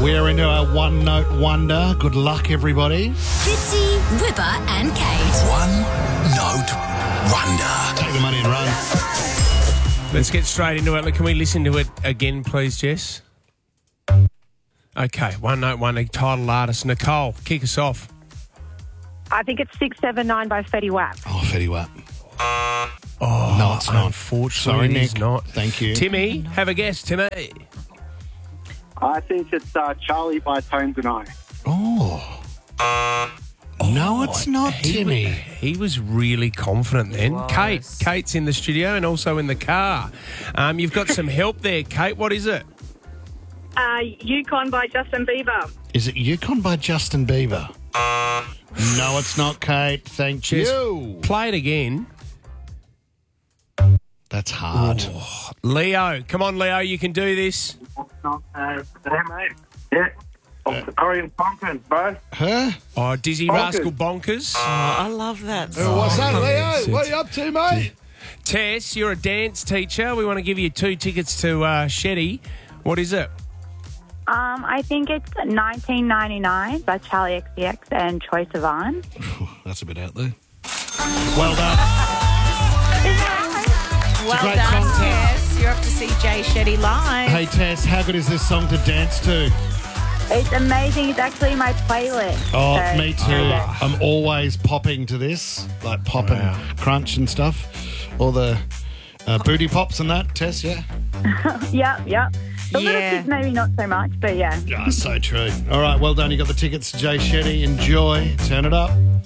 We're into our one-note wonder. Good luck, everybody. Fitzy, Whipper and Kate. One note wonder. Take the money and run. Let's get straight into it. Can we listen to it again, please, Jess? Okay, one note wonder, title artist Nicole. Kick us off. I think it's 679 by Fetty Wap. Oh, Fetty Wap. Oh, No, it's not. Unfortunately, Sorry, it is Nick. not. Thank you. Timmy, have a guess, Timmy. I think it's Charlie by Tones and I. Oh. No, it's not, Timmy. He was really confident then. Kate's in the studio and also in the car. You've got some help there, Kate. What is it? Yukon by Justin Bieber. Is it Yukon by Justin Bieber? No, it's not, Kate. Thank you. Play it again. That's hard. Leo, come on, Leo, you can do this. Damn, mate. Yeah. Korean pumpkin, bro. Huh? Oh, Dizzy Bonkers. Rascal Bonkers. I love that. What's that, Leo? What are you up to, mate? Tess, you're a dance teacher. We want to give you 2 tickets to Shetty. What is it? I think it's 1999 by Charlie XCX and Troye Sivan. That's a bit out there. Well done. Well great done, song, Tess. You're off to see Jay Shetty live. Hey, Tess, how good is this song to dance to? It's amazing. It's actually my playlist. Oh, So, me too. yeah. I'm always popping to this, like pop and crunch and stuff. All the booty pops and that, Tess, yeah? Yeah. The little Yeah. kids maybe not so much, but yeah. Yeah, so true. All right, well done. You got the tickets to Jay Shetty. Enjoy. Turn it up.